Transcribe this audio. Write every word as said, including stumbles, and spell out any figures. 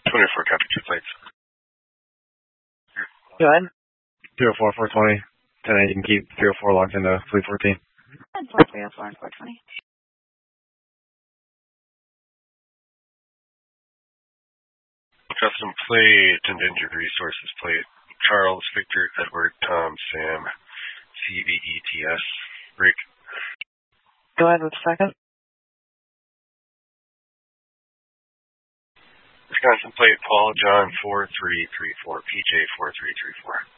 twenty-four, copy two plates. Go ahead. three oh four, four twenty. ten eight, you can keep three oh four logged into three fourteen. And for three oh four and four twenty. Custom plate and injured resources plate. Charles, Victor, Edward, Tom, Sam, C V E T S. Break. Go ahead with the second. Wisconsin plate, Paul, John, four three three four, P J, four three three four.